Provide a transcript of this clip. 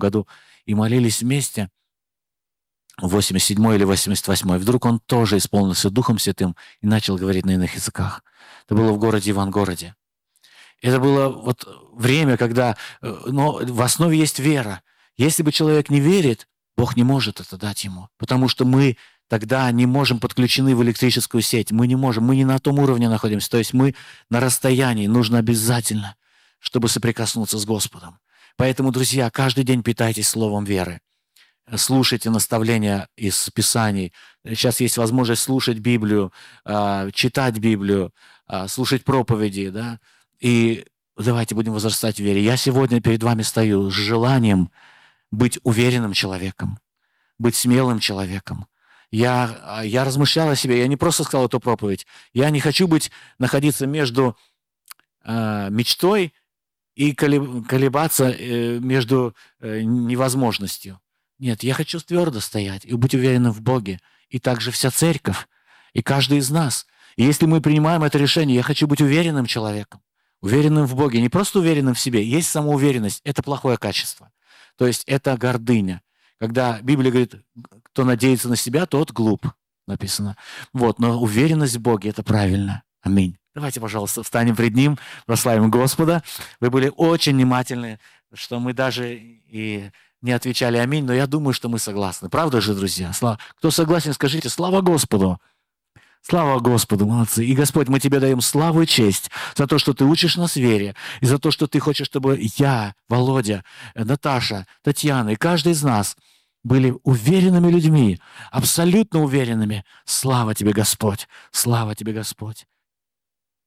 году и молились вместе, в 87 или 88 вдруг он тоже исполнился Духом Святым и начал говорить на иных языках. Это было в городе Ивангороде. Это было вот время, когда но в основе есть вера. Если бы человек не верит, Бог не может это дать ему, потому что мы тогда не можем подключены в электрическую сеть. Мы не можем, мы не на том уровне находимся. То есть мы на расстоянии, нужно обязательно, чтобы соприкоснуться с Господом. Поэтому, друзья, каждый день питайтесь словом веры. Слушайте наставления из Писаний. Сейчас есть возможность слушать Библию, читать Библию, слушать проповеди, да, и давайте будем возрастать в вере. Я сегодня перед вами стою с желанием быть уверенным человеком, быть смелым человеком. Я размышлял о себе, я не просто сказал эту проповедь. Я не хочу находиться между мечтой и колебаться между невозможностью. Нет, я хочу твердо стоять и быть уверенным в Боге. И также вся церковь, и каждый из нас. И если мы принимаем это решение, я хочу быть уверенным человеком, уверенным в Боге, не просто уверенным в себе. Есть самоуверенность, это плохое качество. То есть это гордыня. Когда Библия говорит, кто надеется на себя, тот глуп, написано. Вот, но уверенность в Боге – это правильно. Аминь. Давайте, пожалуйста, встанем пред Ним, прославим Господа. Вы были очень внимательны, что мы даже и не отвечали аминь, но я думаю, что мы согласны. Правда же, друзья? Кто согласен, скажите слава Господу. Слава Господу, молодцы. И, Господь, мы Тебе даем славу и честь за то, что Ты учишь нас вере, и за то, что Ты хочешь, чтобы я, Володя, Наташа, Татьяна и каждый из нас были уверенными людьми, абсолютно уверенными. Слава Тебе, Господь! Слава Тебе, Господь!